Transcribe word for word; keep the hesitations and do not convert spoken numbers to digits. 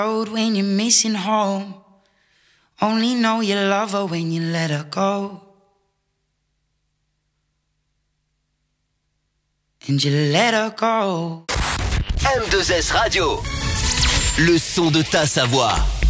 Road when you're missing home. Only know you love her when you let her go. And you let her go. M deux S Radio. Le son de ta Savoie.